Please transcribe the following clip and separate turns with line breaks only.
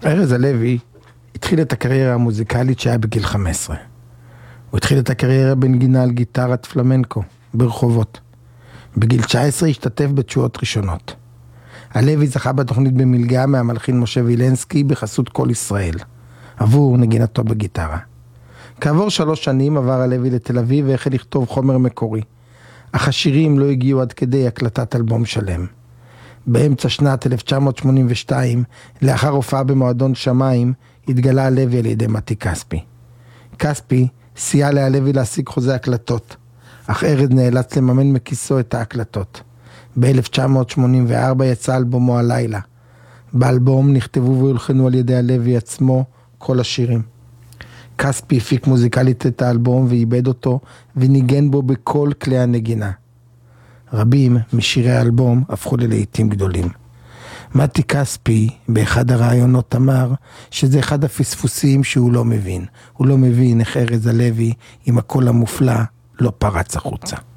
ארז הלוי התחיל את הקריירה המוזיקלית שהיה בגיל 15. הוא התחיל את הקריירה בנגינה על גיטרת פלמנקו ברחובות. בגיל 19 השתתף בתשואות ראשונות. הלוי זכה בתוכנית במלגה מהמלחין משה וילנסקי בחסות כל ישראל, עבור נגינתו בגיטרה. כעבור 3 שנים עבר הלוי לתל אביב והחל לכתוב חומר מקורי, אך השירים לא הגיעו עד כדי הקלטת אלבום שלם. באמצע שנת 1982, לאחר הופעה במועדון שמיים, התגלה הלוי על ידי מתי כספי. כספי סייע להלוי להשיג חוזה הקלטות, אך ארז נאלץ לממן מכיסו את ההקלטות. ב-1984 יצא אלבומו הלילה. באלבום נכתבו והולחנו על ידי הלוי עצמו כל השירים. כספי הפיק מוזיקלית את האלבום ואיבד אותו וניגן בו בכל כלי הנגינה. רבים משירי האלבום הפכו ללהיטים גדולים. מתי כספי באחד הרעיונות אמר שזה אחד הפספוסים שהוא לא מבין. הוא לא מבין איך ארז הלוי עם הקול המופלא לא פרץ החוצה.